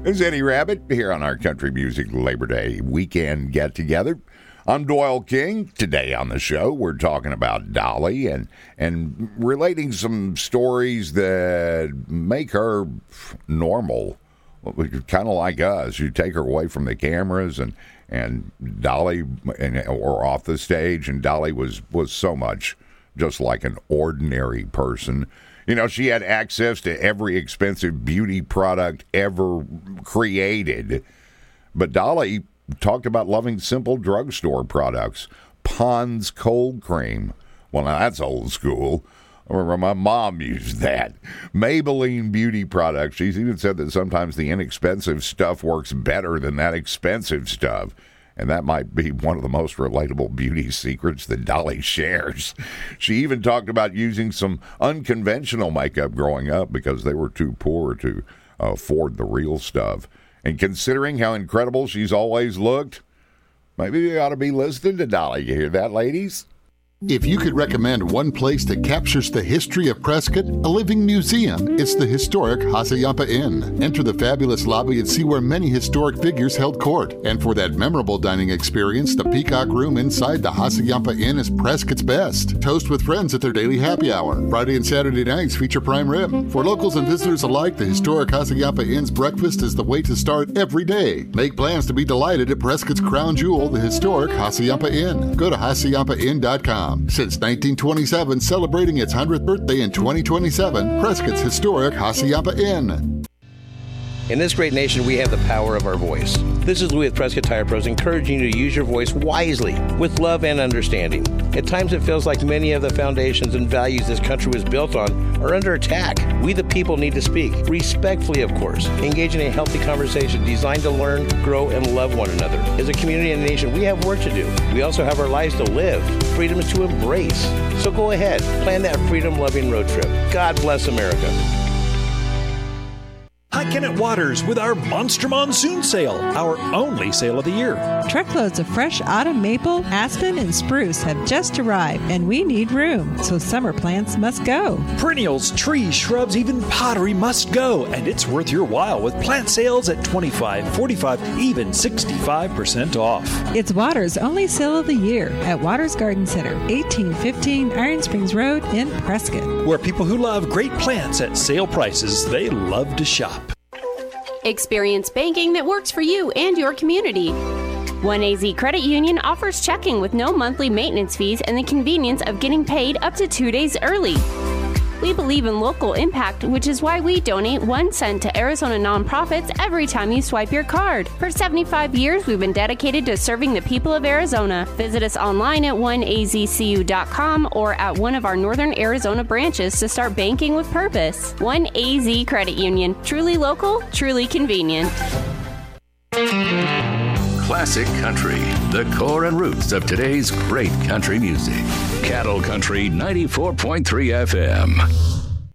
This is Eddie Rabbit here on our Country Music Labor Day weekend get-together. I'm Doyle King. Today on the show, we're talking about Dolly and relating some stories that make her normal, kind of like us. You take her away from the cameras and Dolly, or off the stage, and Dolly was so much just like an ordinary person. You know, she had access to every expensive beauty product ever created. But Dolly talked about loving simple drugstore products. Pond's cold cream. Well, now that's old school. My mom used that. Maybelline beauty products. She's even said that sometimes the inexpensive stuff works better than that expensive stuff. And that might be one of the most relatable beauty secrets that Dolly shares. She even talked about using some unconventional makeup growing up because they were too poor to afford the real stuff. And considering how incredible she's always looked, maybe you ought to be listening to Dolly. You hear that, ladies? If you could recommend one place that captures the history of Prescott, a living museum, it's the historic Hassayampa Inn. Enter the fabulous lobby and see where many historic figures held court. And for that memorable dining experience, the Peacock Room inside the Hassayampa Inn is Prescott's best. Toast with friends at their daily happy hour. Friday and Saturday nights feature prime rib. For locals and visitors alike, the historic Hassayampa Inn's breakfast is the way to start every day. Make plans to be delighted at Prescott's crown jewel, the historic Hassayampa Inn. Go to HassayampaInn.com. Since 1927, celebrating its 100th birthday in 2027, Prescott's historic Hassayampa Inn. In this great nation, we have the power of our voice. This is Louis with Prescott Tire Pros, encouraging you to use your voice wisely, with love and understanding. At times, it feels like many of the foundations and values this country was built on are under attack. We, the people, need to speak, respectfully, of course, engage in a healthy conversation designed to learn, grow, and love one another. As a community and a nation, we have work to do. We also have our lives to live, freedoms to embrace. So go ahead, plan that freedom-loving road trip. God bless America. Hi, Kenneth Waters with our Monster Monsoon Sale, our only sale of the year. Truckloads of fresh autumn maple, aspen, and spruce have just arrived, and we need room, so summer plants must go. Perennials, trees, shrubs, even pottery must go, and it's worth your while with plant sales at 25%, 45%, even 65% off. It's Waters' only sale of the year at Waters Garden Center, 1815 Iron Springs Road in Prescott. Where people who love great plants at sale prices, they love to shop. Experience banking that works for you and your community. 1AZ Credit Union offers checking with no monthly maintenance fees and the convenience of getting paid up to 2 days early. We believe in local impact, which is why we donate 1 cent to Arizona nonprofits every time you swipe your card. For 75 years, we've been dedicated to serving the people of Arizona. Visit us online at 1azcu.com or at one of our Northern Arizona branches to start banking with purpose. 1AZ Credit Union. Truly local, truly convenient. Classic country, the core and roots of today's great country music. Cattle Country 94.3 FM.